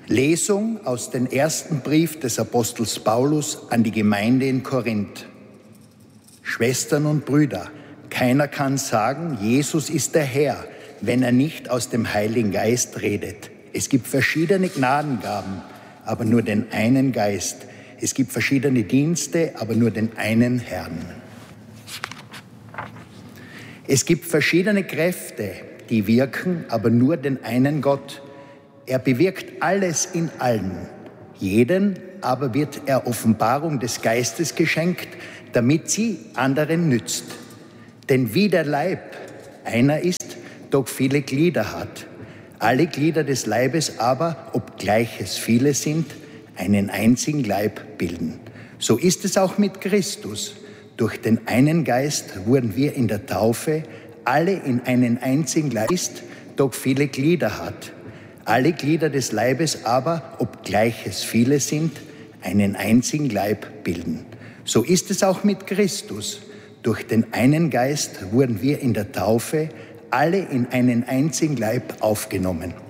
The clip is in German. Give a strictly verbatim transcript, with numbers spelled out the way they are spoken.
Lesung aus dem ersten Brief des Apostels Paulus an die Gemeinde in Korinth. Schwestern und Brüder, keiner kann sagen, Jesus ist der Herr, wenn er nicht aus dem Heiligen Geist redet. Es gibt verschiedene Gnadengaben, aber nur den einen Geist. Es gibt verschiedene Dienste, aber nur den einen Herrn. Es gibt verschiedene Kräfte, die wirken, aber nur den einen Gott. Er bewirkt alles in allen. Jeden aber wird er Offenbarung des Geistes geschenkt, damit sie anderen nützt. Denn wie der Leib einer ist, doch viele Glieder hat. Alle Glieder des Leibes aber, obgleich es viele sind, einen einzigen Leib bilden. So ist es auch mit Christus. Durch den einen Geist wurden wir in der Taufe alle in einen einzigen Leib, doch viele Glieder hat. Alle Glieder des Leibes aber, obgleich es viele sind, einen einzigen Leib bilden. So ist es auch mit Christus. Durch den einen Geist wurden wir in der Taufe alle in einen einzigen Leib aufgenommen.